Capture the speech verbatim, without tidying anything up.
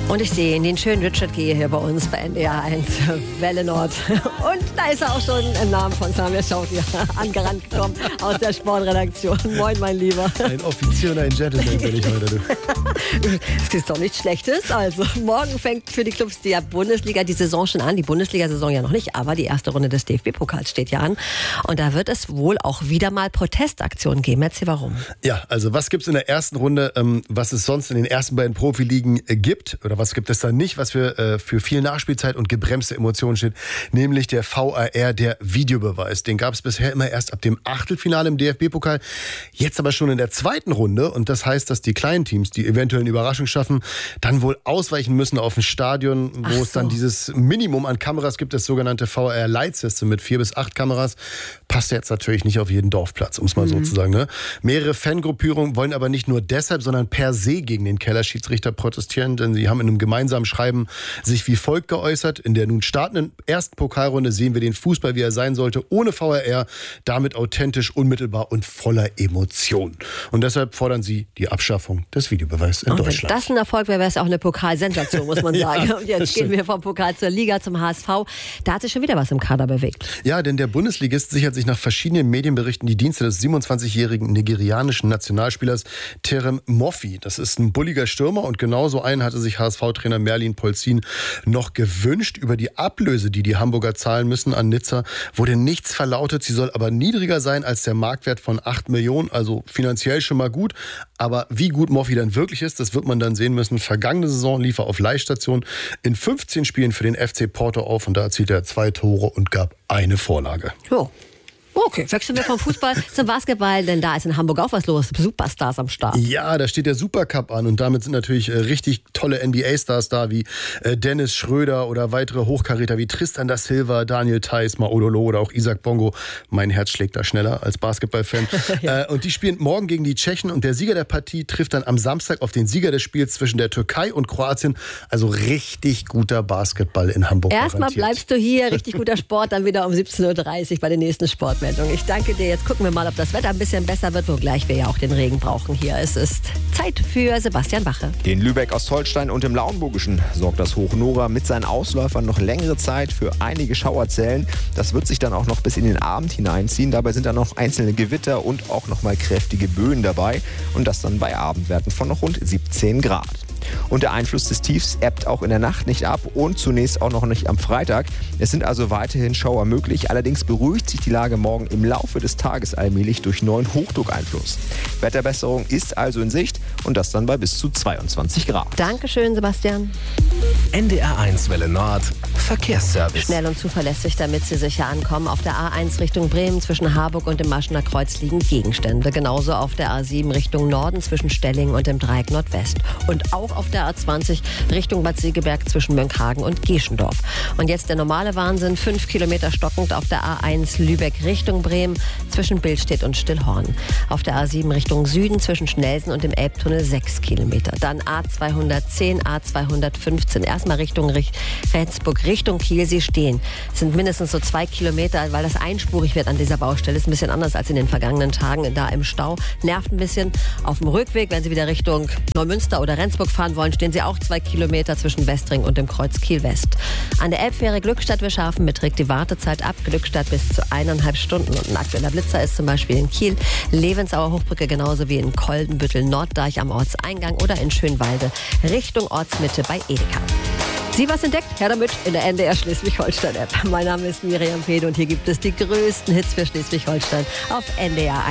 Und ich sehe ihn, den schönen Richard Gehe hier bei uns bei N D R eins, Welle Nord. Und da ist er auch schon im Namen von Samir Chaudhry angerannt gekommen aus der Sportredaktion. Moin, mein Lieber. Ein Offizier und ein Gentleman bin ich heute. Du. Das ist doch nichts Schlechtes. Also morgen fängt für die Clubs der Bundesliga die Saison schon an. Die Bundesliga-Saison ja noch nicht, aber die erste Runde des D F B-Pokals steht ja an. Und da wird es wohl auch wieder mal Protestaktionen geben. Erzähl warum. Ja, also was gibt es in der ersten Runde, ähm, was es sonst in den ersten beiden Profiligen äh, gibt? Oder was gibt es da nicht, was für, äh, für viel Nachspielzeit und gebremste Emotionen steht? Nämlich der V A R, der Videobeweis. Den gab es bisher immer erst ab dem Achtelfinale im D F B-Pokal. Jetzt aber schon in der zweiten Runde. Und das heißt, dass die kleinen Teams, die eventuell eine Überraschung schaffen, dann wohl ausweichen müssen auf ein Stadion, wo so. es dann dieses Minimum an Kameras gibt, das sogenannte V A R Light System mit vier bis acht Kameras. Passt jetzt natürlich nicht auf jeden Dorfplatz, um es mal mhm. so zu sagen. Ne? Mehrere Fangruppierungen wollen aber nicht nur deshalb, sondern per se gegen den Kellerschiedsrichter protestieren, denn sie haben in einem gemeinsamen Schreiben sich wie folgt geäußert: In der nun startenden ersten Pokalrunde sehen wir den Fußball, wie er sein sollte, ohne V A R, damit authentisch, unmittelbar und voller Emotion. Und deshalb fordern sie die Abschaffung des Videobeweises in und Deutschland. Wenn das ein Erfolg wäre, wäre es auch eine Pokalsensation, muss man sagen. Ja, und jetzt gehen wir vom Pokal zur Liga, zum H S V. Da hat sich schon wieder was im Kader bewegt. Ja, denn der Bundesligist sichert sich nach verschiedenen Medienberichten die Dienste des siebenundzwanzigjährigen nigerianischen Nationalspielers Terem Moffi. Das ist ein bulliger Stürmer und genauso einen hatte sich H S V-Trainer Merlin Polzin noch gewünscht. Über die Ablöse, die die Hamburger zahlen müssen an Nizza, wurde nichts verlautet. Sie soll aber niedriger sein als der Marktwert von acht Millionen, also finanziell schon mal gut. Aber wie gut Moffi dann wirklich ist, das wird man dann sehen müssen. Vergangene Saison lief er auf Leihstation in fünfzehn Spielen für den F C Porto auf und da erzielte er zwei Tore und gab eine Vorlage. Jo. Okay, wechseln wir vom Fußball zum Basketball, denn da ist in Hamburg auch was los. Superstars am Start. Ja, da steht der Supercup an und damit sind natürlich äh, richtig tolle N B A-Stars da, wie äh, Dennis Schröder oder weitere Hochkaräter wie Tristan da Silva, Daniel Theis, Maudolo oder auch Isaac Bongo. Mein Herz schlägt da schneller als Basketballfan. ja. äh, und die spielen morgen gegen die Tschechen und der Sieger der Partie trifft dann am Samstag auf den Sieger des Spiels zwischen der Türkei und Kroatien. Also richtig guter Basketball in Hamburg. Erstmal bleibst du hier, richtig guter Sport, dann wieder um siebzehn Uhr dreißig bei den nächsten Sportmeldungen. Ich danke dir. Jetzt gucken wir mal, ob das Wetter ein bisschen besser wird, wogleich wir ja auch den Regen brauchen hier. Es ist Zeit für Sebastian Wache. In Lübeck-Ostholstein und im Lauenburgischen sorgt das Hoch Nora mit seinen Ausläufern noch längere Zeit für einige Schauerzellen. Das wird sich dann auch noch bis in den Abend hineinziehen. Dabei sind dann noch einzelne Gewitter und auch noch mal kräftige Böen dabei. Und das dann bei Abendwerten von noch rund siebzehn Grad. Und der Einfluss des Tiefs ebbt auch in der Nacht nicht ab und zunächst auch noch nicht am Freitag. Es sind also weiterhin Schauer möglich. Allerdings beruhigt sich die Lage morgen im Laufe des Tages allmählich durch neuen Hochdruckeinfluss. Wetterbesserung ist also in Sicht und das dann bei bis zu zweiundzwanzig Grad. Dankeschön, Sebastian. N D R eins Welle Nord Verkehrsservice. Schnell und zuverlässig, damit Sie sicher ankommen. Auf der A eins Richtung Bremen zwischen Harburg und dem Maschener Kreuz liegen Gegenstände. Genauso auf der A sieben Richtung Norden zwischen Stellingen und dem Dreieck Nordwest. Und auch auf der A zwanzig Richtung Bad Segeberg zwischen Mönckehagen und Geschendorf. Und jetzt der normale Wahnsinn, fünf Kilometer stockend auf der A eins Lübeck Richtung Bremen zwischen Billstedt und Stillhorn. Auf der A sieben Richtung Süden zwischen Schnelsen und dem Elbtunnel sechs Kilometer. Dann A zweihundertzehn, A zweihundertfünfzehn, erstmal Richtung Rendsburg, Richtung Kiel. Sie stehen. Es sind mindestens so zwei Kilometer, weil das einspurig wird an dieser Baustelle. Ist ein bisschen anders als in den vergangenen Tagen da im Stau. Nervt ein bisschen. Auf dem Rückweg, wenn Sie wieder Richtung Neumünster oder Rendsburg fahren wollen, stehen Sie auch zwei Kilometer zwischen Westring und dem Kreuz Kiel-West. An der Elbfähre Glückstadt-Wischhafen beträgt die Wartezeit ab Glückstadt bis zu eineinhalb Stunden. Und ein aktueller Blitzer ist zum Beispiel in Kiel, Levensauer Hochbrücke genauso wie in Koldenbüttel, Norddeich am Ortseingang oder in Schönwalde Richtung Ortsmitte bei Edeka. Sie was entdeckt? Her damit in der N D R Schleswig-Holstein-App. Mein Name ist Miriam Pede und hier gibt es die größten Hits für Schleswig-Holstein auf N D R eins.